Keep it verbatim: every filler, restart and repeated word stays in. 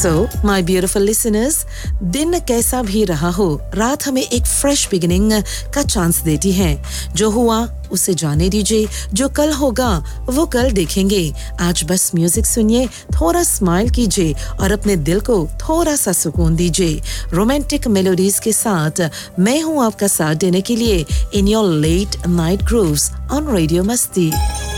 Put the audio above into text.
So, my beautiful listeners, दिन कैसा भी रहा हो, रात हमें एक fresh beginning का chance देती है. जो हुआ उसे जाने दीजिए, जो कल होगा वो कल देखेंगे. आज बस म्यूजिक सुनिए, थोड़ा स्माइल कीजिए और अपने दिल को थोड़ा सा सुकून दीजिए. रोमांटिक मेलोडीज के साथ मैं हूं आपका साथ देने के लिए in your late night grooves on Radio Masti.